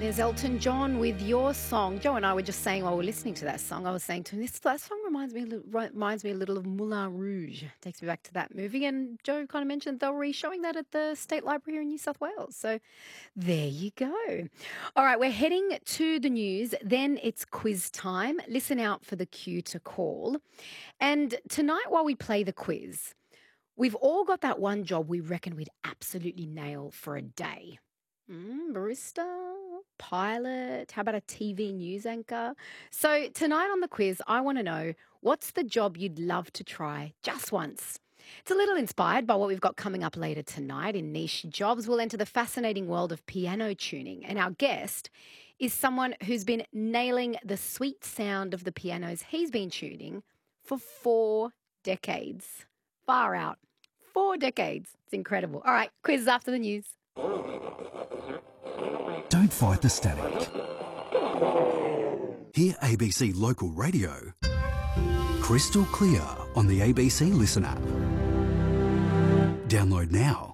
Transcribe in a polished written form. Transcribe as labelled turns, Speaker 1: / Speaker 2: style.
Speaker 1: There's Elton John with Your Song. Joe and I were just saying while we were listening to that song, I was saying to him, that song reminds me a little of Moulin Rouge. Takes me back to that movie. And Joe kind of mentioned they were re-showing that at the State Library here in New South Wales. So there you go. All right, we're heading to the news. Then it's quiz time. Listen out for the cue to call. And tonight while we play the quiz, we've all got that one job we reckon we'd absolutely nail for a day. Barista, pilot, how about a TV news anchor? So tonight on the quiz, I want to know, what's the job you'd love to try just once? It's a little inspired by what we've got coming up later tonight in Niche Jobs. We'll enter the fascinating world of piano tuning, and our guest is someone who's been nailing the sweet sound of the pianos he's been tuning for 4 decades. Far out. 4 decades. It's incredible. All right, quiz after the news.
Speaker 2: Don't fight the static. Hear ABC Local Radio crystal clear on the ABC Listen app. Download now.